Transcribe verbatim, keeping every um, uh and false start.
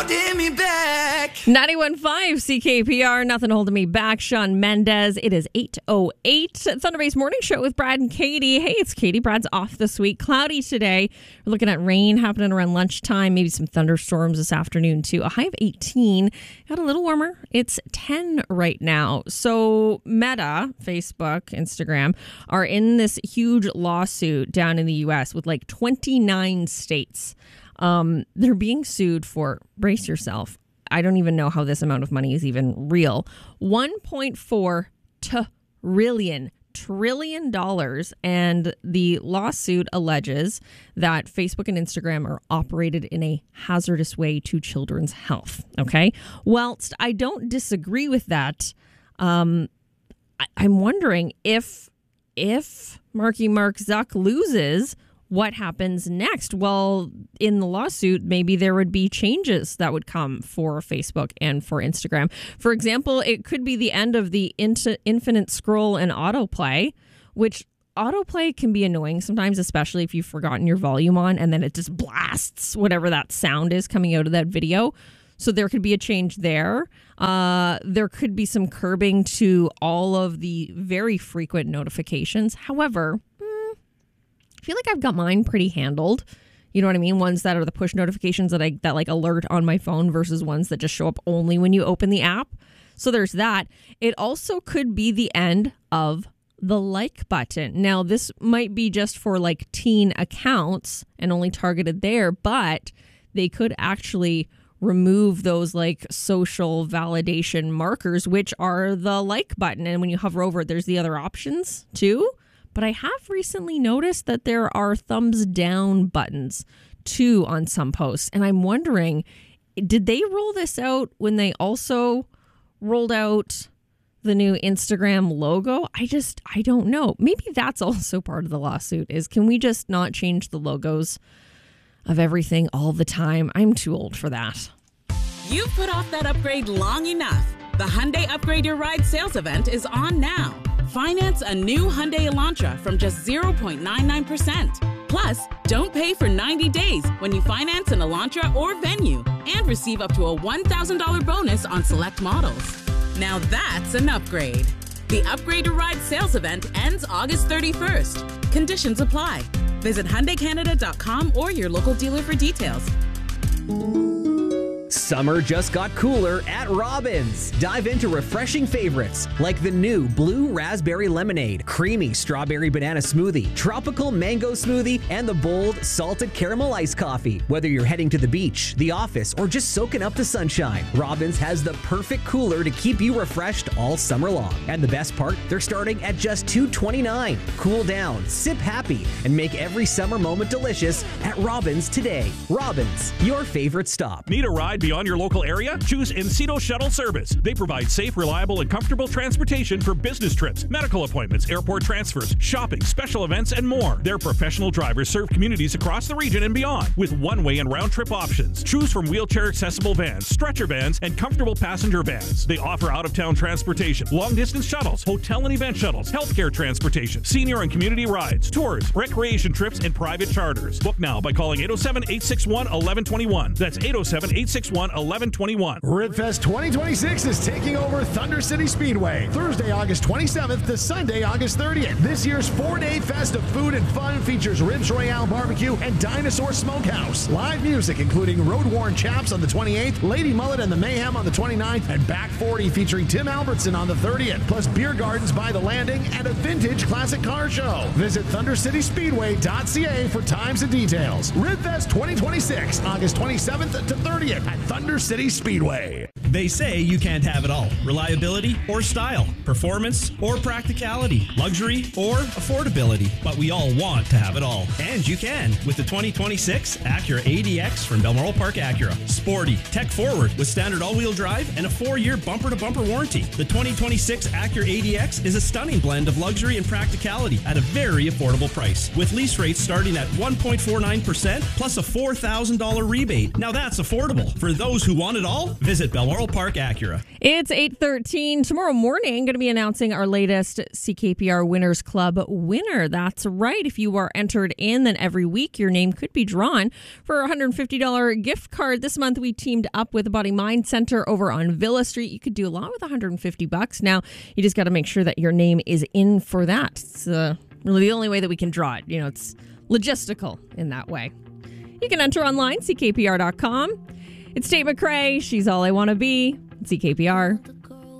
Me back. ninety-one point five C K P R, nothing holding me back. Shawn Mendes. It is eight oh eight. Thunder Bay's morning show with Brad and Katie. Hey, it's Katie. Brad's off this week. Cloudy today. We're looking at rain happening around lunchtime. Maybe some thunderstorms this afternoon, too. A high of eighteen. Got a little warmer. It's ten right now. So Meta, Facebook, Instagram, are in this huge lawsuit down in the U S with like twenty-nine states. Um, they're being sued for, brace yourself, I don't even know how this amount of money is even real, one point four trillion, trillion dollars. And the lawsuit alleges that Facebook and Instagram are operated in a hazardous way to children's health. Okay. Whilst I don't disagree with that, um, I- I'm wondering if, if Marky Mark Zuck loses, what happens next? Well, in the lawsuit, maybe there would be changes that would come for Facebook and for Instagram. For example, it could be the end of the in- infinite scroll and autoplay, which autoplay can be annoying sometimes, especially if you've forgotten your volume on and then it just blasts whatever that sound is coming out of that video. So there could be a change there. Uh, there could be some curbing to all of the very frequent notifications. However, I feel like I've got mine pretty handled. You know what I mean? Ones that are the push notifications that I that like alert on my phone versus ones that just show up only when you open the app. So there's that. It also could be the end of the like button. Now, this might be just for like teen accounts and only targeted there, but they could actually remove those like social validation markers, which are the like button. And when you hover over it, there's the other options too. But I have recently noticed that there are thumbs down buttons too on some posts. And I'm wondering, did they roll this out when they also rolled out the new Instagram logo? I just, I don't know. Maybe that's also part of the lawsuit is, can we just not change the logos of everything all the time? I'm too old for that. You've put off that upgrade long enough. The Hyundai Upgrade Your Ride sales event is on now. Finance a new Hyundai Elantra from just zero point nine nine percent. Plus, don't pay for ninety days when you finance an Elantra or Venue and receive up to a one thousand dollars bonus on select models. Now that's an upgrade. The Upgrade Your Ride sales event ends August thirty-first. Conditions apply. Visit Hyundai Canada dot com or your local dealer for details. Summer just got cooler at Robbins. Dive into refreshing favorites like the new Blue Raspberry Lemonade, Creamy Strawberry Banana Smoothie, Tropical Mango Smoothie, and the bold Salted Caramel Iced Coffee. Whether you're heading to the beach, the office, or just soaking up the sunshine, Robbins has the perfect cooler to keep you refreshed all summer long. And the best part, they're starting at just two dollars and twenty-nine cents. Cool down, sip happy, and make every summer moment delicious at Robbins today. Robbins, your favorite stop. Need a ride beyond your local area? Choose Encito Shuttle Service. They provide safe, reliable, and comfortable transportation for business trips, medical appointments, airport transfers, shopping, special events, and more. Their professional drivers serve communities across the region and beyond with one-way and round-trip options. Choose from wheelchair-accessible vans, stretcher vans, and comfortable passenger vans. They offer out-of-town transportation, long-distance shuttles, hotel and event shuttles, healthcare transportation, senior and community rides, tours, recreation trips, and private charters. Book now by calling eight oh seven, eight six one, one one two one. That's eight oh seven, eight six one, one one two one. Ribfest twenty twenty-six is taking over Thunder City Speedway, Thursday, August twenty-seventh to Sunday, August thirtieth. This year's four-day fest of food and fun features Ribs Royale Barbecue and Dinosaur Smokehouse. Live music including Road Worn Chaps on the twenty-eighth, Lady Mullet and the Mayhem on the twenty-ninth, and Back forty featuring Tim Albertson on the thirtieth, plus beer gardens by the landing and a vintage classic car show. Visit thunder city speedway dot c a for times and details. Ribfest twenty twenty-six, August twenty-seventh to thirtieth at Thunder City Speedway. They say you can't have it all. Reliability or style, performance or practicality, luxury or affordability. But we all want to have it all. And you can with the twenty twenty-six Acura A D X from Balmoral Park Acura. Sporty, tech forward with standard all-wheel drive and a four-year bumper-to-bumper warranty. The twenty twenty-six Acura A D X is a stunning blend of luxury and practicality at a very affordable price. With lease rates starting at one point four nine percent plus a four thousand dollars rebate. Now that's affordable. For those who want it all, visit Balmoral Laurel Park Acura. It's eight thirteen. Tomorrow morning, going to be announcing our latest C K P R Winners Club winner. That's right. If you are entered in, then every week your name could be drawn for a one hundred fifty dollars gift card. This month we teamed up with the Body Mind Center over on Villa Street. You could do a lot with one hundred fifty bucks. Now, you just got to make sure that your name is in for that. It's uh, really the only way that we can draw it. You know, it's logistical in that way. You can enter online, C K P R dot com. It's Tate McRae. She's All I Want to Be. C K P R.